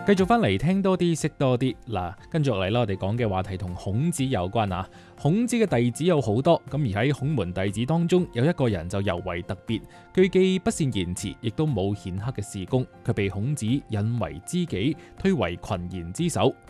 繼續翻嚟聽多啲，識多啲嗱。跟住落嚟啦，我哋講嘅話題同孔子有關啊。孔子嘅弟子有好多，咁而喺孔門弟子當中，有一個人就尤為特別，佢既不善言辭，亦都冇顯赫嘅事功，佢被孔子引為知己，推為群賢之首。